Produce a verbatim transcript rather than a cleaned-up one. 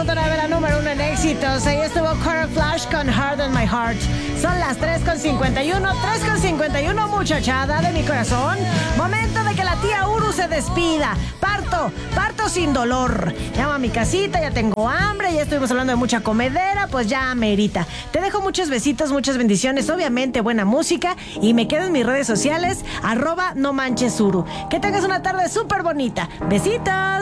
minuto nueve, la número uno en éxitos. Ahí estuvo Cora Flash con Heart on My Heart. Son las tres con cincuenta y uno, tres con cincuenta y uno, muchachada de mi corazón. Momento de que la tía Uru se despida. Parto, parto sin dolor. Llamo a mi casita, ya tengo hambre, ya estuvimos hablando de mucha comedera, pues ya merita. Te dejo muchos besitos, muchas bendiciones, obviamente buena música, y me quedo en mis redes sociales, arroba no manches Uru. Que tengas una tarde súper bonita. Besitos.